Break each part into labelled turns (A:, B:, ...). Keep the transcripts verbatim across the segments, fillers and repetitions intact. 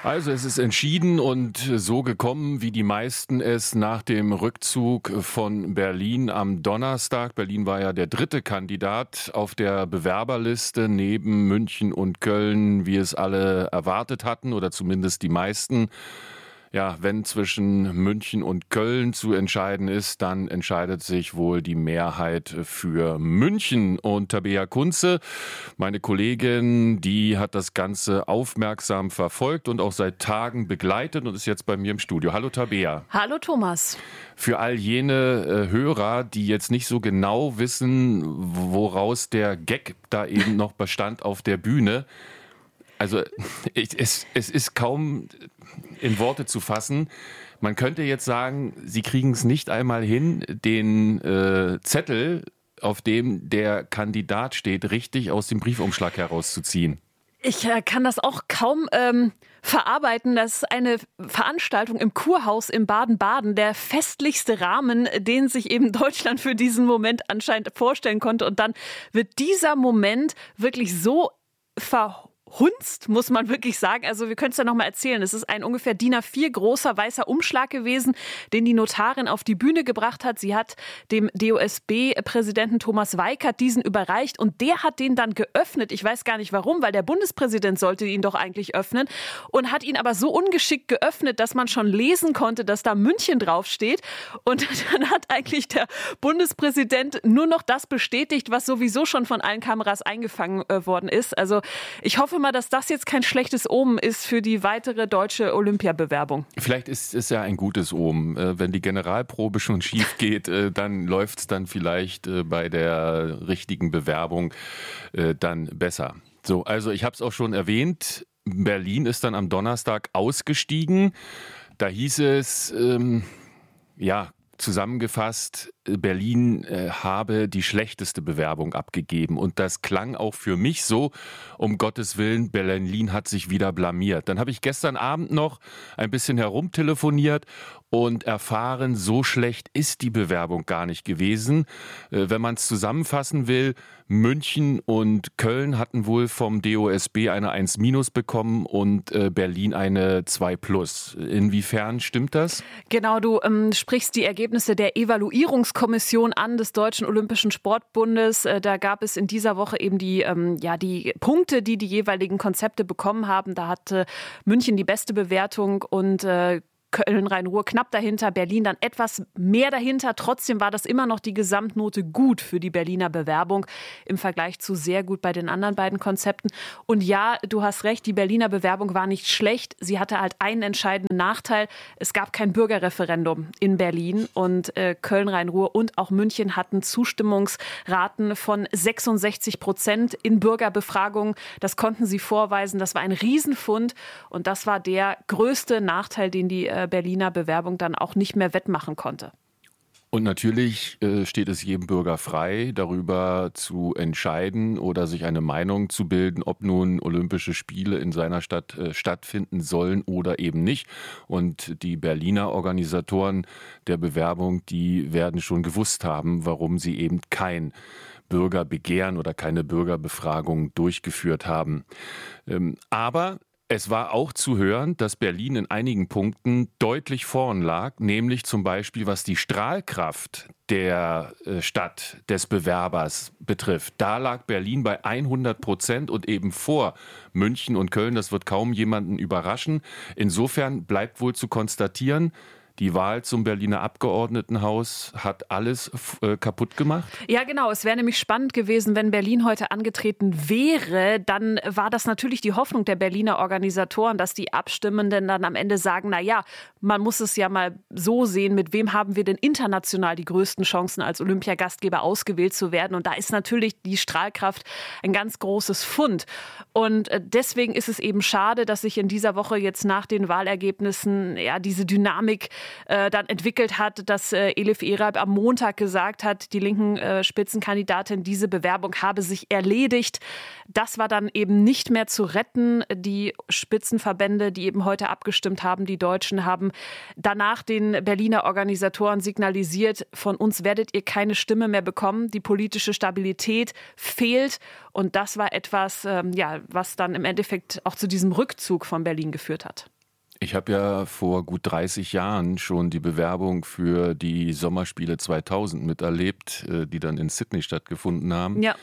A: Also es ist entschieden und so gekommen, wie die meisten es nach dem Rückzug von Berlin am Donnerstag. Berlin war ja der dritte Kandidat auf der Bewerberliste neben München und Köln, wie es alle erwartet hatten oder zumindest die meisten. Ja, wenn zwischen München und Köln zu entscheiden ist, dann entscheidet sich wohl die Mehrheit für München. Und Tabea Kunze, meine Kollegin, die hat das Ganze aufmerksam verfolgt und auch seit Tagen begleitet und ist jetzt bei mir im Studio. Hallo Tabea.
B: Hallo Thomas.
A: Für all jene äh, Hörer, die jetzt nicht so genau wissen, woraus der Gag da eben noch bestand auf der Bühne. Also es, es ist kaum in Worte zu fassen. Man könnte jetzt sagen, Sie kriegen es nicht einmal hin, den äh, Zettel, auf dem der Kandidat steht, richtig aus dem Briefumschlag herauszuziehen.
B: Ich äh, kann das auch kaum ähm, verarbeiten. Das ist eine Veranstaltung im Kurhaus in Baden-Baden, der festlichste Rahmen, den sich eben Deutschland für diesen Moment anscheinend vorstellen konnte. Und dann wird dieser Moment wirklich so verhunzt. Hunst, muss man wirklich sagen. Also wir können es ja noch mal erzählen. Es ist ein ungefähr D I N A vier großer weißer Umschlag gewesen, den die Notarin auf die Bühne gebracht hat. Sie hat dem D O S B-Präsidenten Thomas Weikert diesen überreicht und der hat den dann geöffnet. Ich weiß gar nicht warum, weil der Bundespräsident sollte ihn doch eigentlich öffnen und hat ihn aber so ungeschickt geöffnet, dass man schon lesen konnte, dass da München draufsteht. Und dann hat eigentlich der Bundespräsident nur noch das bestätigt, was sowieso schon von allen Kameras eingefangen äh, worden ist. Also ich hoffe mal, dass das jetzt kein schlechtes Omen ist für die weitere deutsche Olympiabewerbung.
A: Vielleicht ist es ja ein gutes Omen. Wenn die Generalprobe schon schief geht, dann läuft es dann vielleicht bei der richtigen Bewerbung dann besser. So, also ich habe es auch schon erwähnt, Berlin ist dann am Donnerstag ausgestiegen. Da hieß es, ähm, ja, zusammengefasst, Berlin äh, habe die schlechteste Bewerbung abgegeben. Und das klang auch für mich so, um Gottes Willen, Berlin hat sich wieder blamiert. Dann habe ich gestern Abend noch ein bisschen herumtelefoniert und erfahren, so schlecht ist die Bewerbung gar nicht gewesen. Äh, wenn man es zusammenfassen will, München und Köln hatten wohl vom D O S B eine eins minus bekommen und äh, Berlin eine zwei plus. Inwiefern stimmt das?
B: Genau, du ähm, sprichst die Ergebnisse der Evaluierungskommission an des Deutschen Olympischen Sportbundes. Äh, da gab es in dieser Woche eben die, ähm, ja, die Punkte, die die jeweiligen Konzepte bekommen haben. Da hatte München die beste Bewertung und äh, Köln-Rhein-Ruhr knapp dahinter, Berlin dann etwas mehr dahinter. Trotzdem war das immer noch die Gesamtnote gut für die Berliner Bewerbung im Vergleich zu sehr gut bei den anderen beiden Konzepten. Und ja, du hast recht, die Berliner Bewerbung war nicht schlecht. Sie hatte halt einen entscheidenden Nachteil. Es gab kein Bürgerreferendum in Berlin und äh, Köln-Rhein-Ruhr und auch München hatten Zustimmungsraten von sechsundsechzig Prozent in Bürgerbefragungen. Das konnten sie vorweisen. Das war ein Riesenfund und das war der größte Nachteil, den die äh, Berliner Bewerbung dann auch nicht mehr wettmachen konnte.
A: Und natürlich äh, steht es jedem Bürger frei, darüber zu entscheiden oder sich eine Meinung zu bilden, ob nun Olympische Spiele in seiner Stadt äh, stattfinden sollen oder eben nicht. Und die Berliner Organisatoren der Bewerbung, die werden schon gewusst haben, warum sie eben kein Bürgerbegehren oder keine Bürgerbefragung durchgeführt haben. Ähm, aber es war auch zu hören, dass Berlin in einigen Punkten deutlich vorn lag, nämlich zum Beispiel was die Strahlkraft der Stadt, des Bewerbers betrifft. Da lag Berlin bei hundert Prozent und eben vor München und Köln. Das wird kaum jemanden überraschen. Insofern bleibt wohl zu konstatieren, die Wahl zum Berliner Abgeordnetenhaus hat alles äh, kaputt gemacht?
B: Ja, genau. Es wäre nämlich spannend gewesen, wenn Berlin heute angetreten wäre. Dann war das natürlich die Hoffnung der Berliner Organisatoren, dass die Abstimmenden dann am Ende sagen, na ja, man muss es ja mal so sehen, mit wem haben wir denn international die größten Chancen, als Olympiagastgeber ausgewählt zu werden. Und da ist natürlich die Strahlkraft ein ganz großes Pfund. Und deswegen ist es eben schade, dass sich in dieser Woche jetzt nach den Wahlergebnissen ja diese Dynamik Äh, dann entwickelt hat, dass äh, Elif Eralp am Montag gesagt hat, die linken äh, Spitzenkandidatin, diese Bewerbung habe sich erledigt. Das war dann eben nicht mehr zu retten. Die Spitzenverbände, die eben heute abgestimmt haben, die Deutschen, haben danach den Berliner Organisatoren signalisiert, von uns werdet ihr keine Stimme mehr bekommen. Die politische Stabilität fehlt. Und das war etwas, ähm, ja, was dann im Endeffekt auch zu diesem Rückzug von Berlin geführt hat.
A: Ich habe ja vor gut dreißig Jahren schon die Bewerbung für die Sommerspiele zweitausend miterlebt, die dann in Sydney stattgefunden haben.
B: Ja.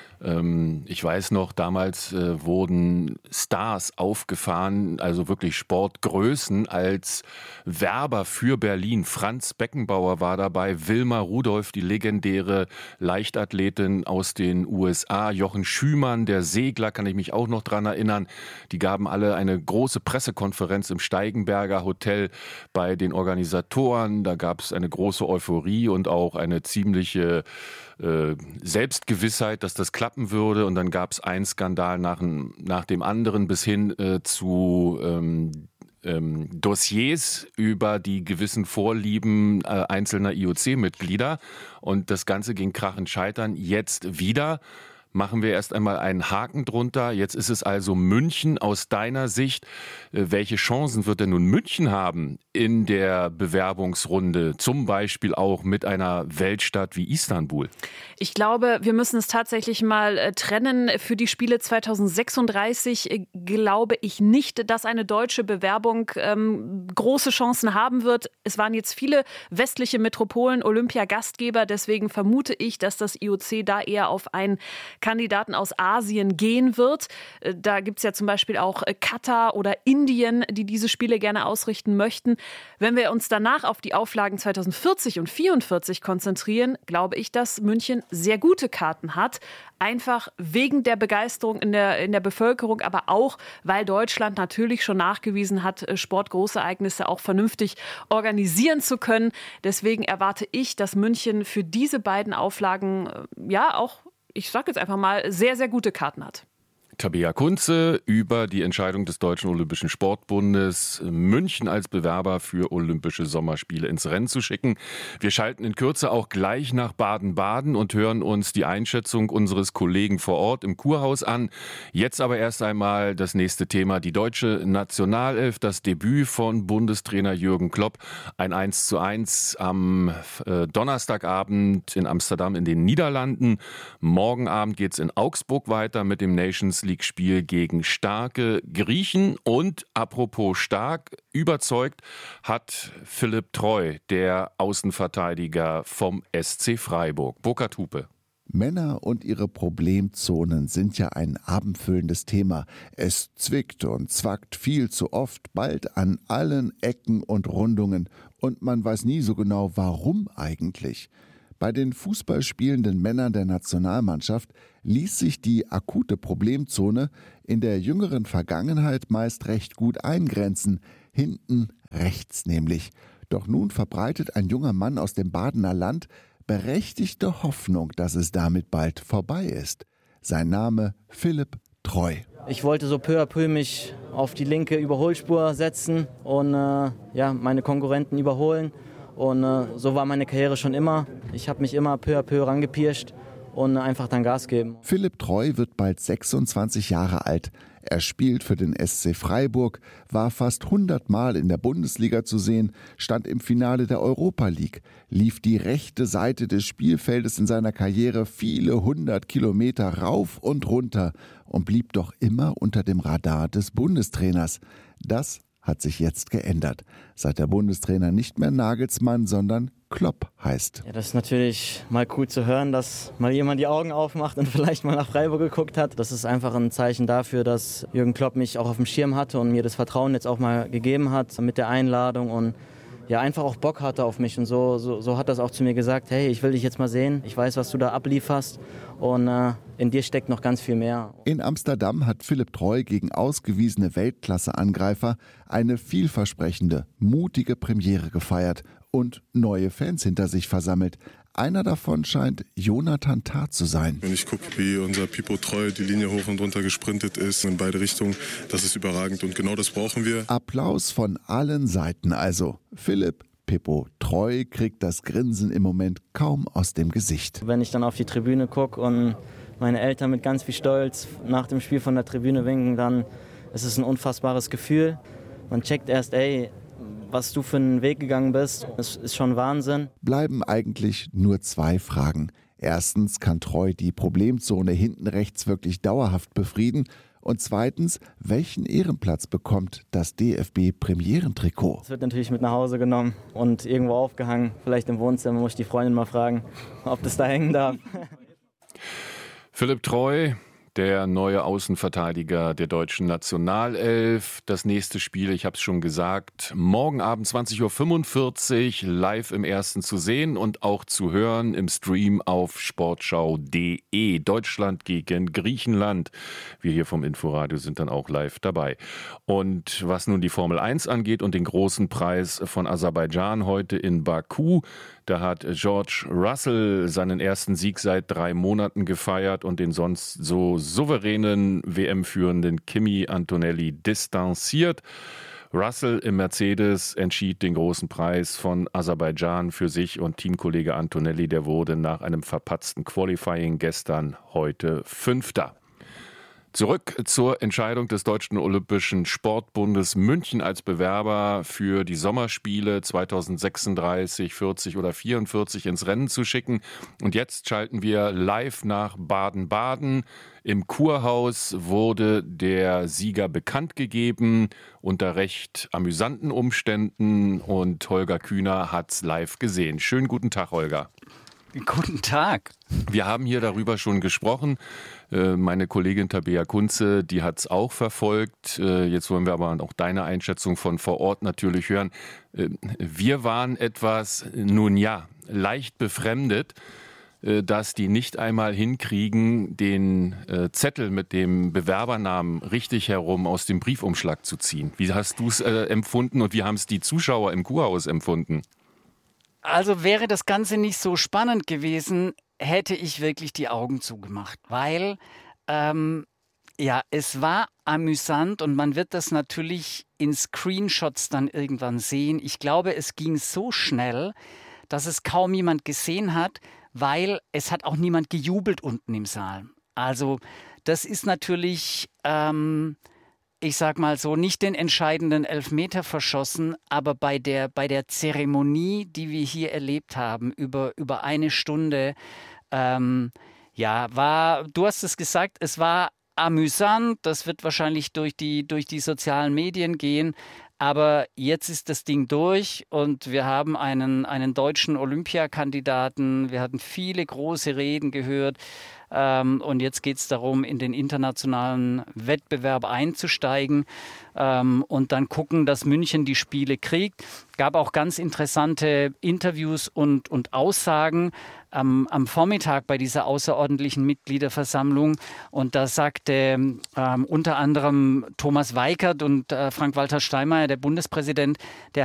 A: Ich weiß noch, damals äh, wurden Stars aufgefahren, also wirklich Sportgrößen als Werber für Berlin. Franz Beckenbauer war dabei, Wilma Rudolph, die legendäre Leichtathletin aus den U S A, Jochen Schümann, der Segler, kann ich mich auch noch dran erinnern. Die gaben alle eine große Pressekonferenz im Steigenberger Hotel bei den Organisatoren. Da gab es eine große Euphorie und auch eine ziemliche äh, Selbstgewissheit, dass das klappen würde. Und dann gab es einen Skandal nach, nach dem anderen bis hin äh, zu ähm, ähm, Dossiers über die gewissen Vorlieben äh, einzelner I O C-Mitglieder. Und das Ganze ging krachend scheitern. Jetzt wieder. Machen wir erst einmal einen Haken drunter. Jetzt ist es also München. Aus deiner Sicht, welche Chancen wird denn nun München haben in der Bewerbungsrunde? Zum Beispiel auch mit einer Weltstadt wie Istanbul.
B: Ich glaube, wir müssen es tatsächlich mal trennen. Für die Spiele zweitausendsechsunddreißig glaube ich nicht, dass eine deutsche Bewerbung ähm, große Chancen haben wird. Es waren jetzt viele westliche Metropolen Olympiagastgeber. Deswegen vermute ich, dass das I O C da eher auf einen Kandidaten aus Asien gehen wird. Da gibt es ja zum Beispiel auch Katar oder Indien, die diese Spiele gerne ausrichten möchten. Wenn wir uns danach auf die Auflagen zweitausendvierzig und vierundvierzig konzentrieren, glaube ich, dass München sehr gute Karten hat. Einfach wegen der Begeisterung in der, in der Bevölkerung, aber auch, weil Deutschland natürlich schon nachgewiesen hat, Sportgroßereignisse auch vernünftig organisieren zu können. Deswegen erwarte ich, dass München für diese beiden Auflagen ja auch, ich sage jetzt einfach mal, sehr, sehr gute Karten hat.
A: Tabea Kunze über die Entscheidung des Deutschen Olympischen Sportbundes, München als Bewerber für Olympische Sommerspiele ins Rennen zu schicken. Wir schalten in Kürze auch gleich nach Baden-Baden und hören uns die Einschätzung unseres Kollegen vor Ort im Kurhaus an. Jetzt aber erst einmal das nächste Thema, die deutsche Nationalelf, das Debüt von Bundestrainer Jürgen Klopp. Ein eins zu eins am äh, Donnerstagabend in Amsterdam in den Niederlanden. Morgen Abend geht's in Augsburg weiter mit dem Nations League-Spiel gegen starke Griechen. Und apropos stark, überzeugt hat Philipp Treu, der Außenverteidiger vom S C Freiburg. Burkhard Hupe.
C: Männer und ihre Problemzonen sind ja ein abendfüllendes Thema. Es zwickt und zwackt viel zu oft, bald an allen Ecken und Rundungen. Und man weiß nie so genau, warum eigentlich. Bei den fußballspielenden Männern der Nationalmannschaft ließ sich die akute Problemzone in der jüngeren Vergangenheit meist recht gut eingrenzen, hinten rechts nämlich. Doch nun verbreitet ein junger Mann aus dem Badener Land berechtigte Hoffnung, dass es damit bald vorbei ist. Sein Name Philipp Treu.
D: Ich wollte so peu à peu mich auf die linke Überholspur setzen und äh, ja, meine Konkurrenten überholen. Und äh, so war meine Karriere schon immer. Ich habe mich immer peu à peu rangepirscht und äh, einfach dann Gas geben.
C: Philipp Treu wird bald sechsundzwanzig Jahre alt. Er spielt für den S C Freiburg, war fast hundert Mal in der Bundesliga zu sehen, stand im Finale der Europa League, lief die rechte Seite des Spielfeldes in seiner Karriere viele hundert Kilometer rauf und runter und blieb doch immer unter dem Radar des Bundestrainers. Das hat sich jetzt geändert, seit der Bundestrainer nicht mehr Nagelsmann, sondern Klopp heißt.
D: Ja, das ist natürlich mal cool zu hören, dass mal jemand die Augen aufmacht und vielleicht mal nach Freiburg geguckt hat. Das ist einfach ein Zeichen dafür, dass Jürgen Klopp mich auch auf dem Schirm hatte und mir das Vertrauen jetzt auch mal gegeben hat mit der Einladung und ja, einfach auch Bock hatte auf mich. Und so, so, so hat das auch zu mir gesagt, hey, ich will dich jetzt mal sehen, ich weiß, was du da ablieferst und äh, in dir steckt noch ganz viel mehr.
C: In Amsterdam hat Philipp Treu gegen ausgewiesene Weltklasse-Angreifer eine vielversprechende, mutige Premiere gefeiert und neue Fans hinter sich versammelt. Einer davon scheint Jonathan Tah zu sein.
E: Wenn ich gucke, wie unser Pipo Treu die Linie hoch und runter gesprintet ist, in beide Richtungen, das ist überragend und genau das brauchen wir.
C: Applaus von allen Seiten also. Philipp Pippo Treu kriegt das Grinsen im Moment kaum aus dem Gesicht.
D: Wenn ich dann auf die Tribüne gucke und meine Eltern mit ganz viel Stolz nach dem Spiel von der Tribüne winken, dann ist es ein unfassbares Gefühl. Man checkt erst, ey, was du für einen Weg gegangen bist, das ist schon Wahnsinn.
C: Bleiben eigentlich nur zwei Fragen. Erstens, kann Treu die Problemzone hinten rechts wirklich dauerhaft befrieden? Und zweitens, welchen Ehrenplatz bekommt das D F B-Premierentrikot?
D: Es wird natürlich mit nach Hause genommen und irgendwo aufgehangen. Vielleicht im Wohnzimmer, muss ich die Freundin mal fragen, ob das da hängen darf.
A: Philipp Treu, der neue Außenverteidiger der deutschen Nationalelf. Das nächste Spiel, ich habe es schon gesagt, morgen Abend zwanzig Uhr fünfundvierzig live im Ersten zu sehen und auch zu hören im Stream auf sportschau punkt de. Deutschland gegen Griechenland. Wir hier vom Inforadio sind dann auch live dabei. Und was nun die Formel eins angeht und den großen Preis von Aserbaidschan heute in Baku, da hat George Russell seinen ersten Sieg seit drei Monaten gefeiert und den sonst so souveränen W M-führenden Kimi Antonelli distanziert. Russell im Mercedes entschied den großen Preis von Aserbaidschan für sich und Teamkollege Antonelli, der wurde nach einem verpatzten Qualifying gestern heute Fünfter. Zurück zur Entscheidung des Deutschen Olympischen Sportbundes, München als Bewerber für die Sommerspiele zweitausendsechsunddreißig, vierzig oder vierundvierzig ins Rennen zu schicken. Und jetzt schalten wir live nach Baden-Baden. Im Kurhaus wurde der Sieger bekannt gegeben unter recht amüsanten Umständen und Holger Kühner hat's live gesehen. Schönen guten Tag, Holger.
F: Guten Tag.
A: Wir haben hier darüber schon gesprochen. Meine Kollegin Tabea Kunze, die hat es auch verfolgt. Jetzt wollen wir aber auch deine Einschätzung von vor Ort natürlich hören. Wir waren etwas, nun ja, leicht befremdet, dass die nicht einmal hinkriegen, den Zettel mit dem Bewerbernamen richtig herum aus dem Briefumschlag zu ziehen. Wie hast du es empfunden und wie haben es die Zuschauer im Kurhaus empfunden?
F: Also wäre das Ganze nicht so spannend gewesen, hätte ich wirklich die Augen zugemacht, weil ähm, ja, es war amüsant und man wird das natürlich in Screenshots dann irgendwann sehen. Ich glaube, es ging so schnell, dass es kaum jemand gesehen hat, weil es hat auch niemand gejubelt unten im Saal. Also das ist natürlich... Ähm, ich sag mal so, nicht den entscheidenden Elfmeter verschossen, aber bei der, bei der Zeremonie, die wir hier erlebt haben, über, über eine Stunde, ähm, ja, war, du hast es gesagt, es war amüsant, das wird wahrscheinlich durch die, durch die sozialen Medien gehen, aber jetzt ist das Ding durch und wir haben einen, einen deutschen Olympiakandidaten, wir hatten viele große Reden gehört, Ähm, und jetzt geht es darum, in den internationalen Wettbewerb einzusteigen ähm, und dann gucken, dass München die Spiele kriegt. Gab auch ganz interessante Interviews und, und Aussagen ähm, am Vormittag bei dieser außerordentlichen Mitgliederversammlung. Und da sagte ähm, unter anderem Thomas Weikert und äh, Frank-Walter Steinmeier, der Bundespräsident, der